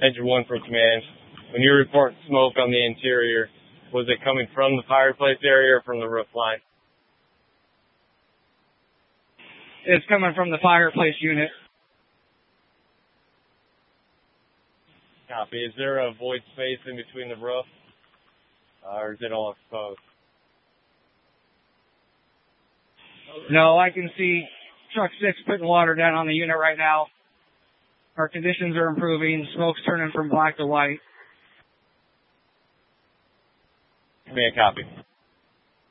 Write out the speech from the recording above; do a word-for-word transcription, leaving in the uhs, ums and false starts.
Engine one for command. When you report smoke on the interior, was it coming from the fireplace area or from the roof line? It's coming from the fireplace unit. Copy. Is there a void space in between the roof? Uh, or is it all exposed? No, I can see truck six putting water down on the unit right now. Our conditions are improving. Smoke's turning from black to white. Command, copy.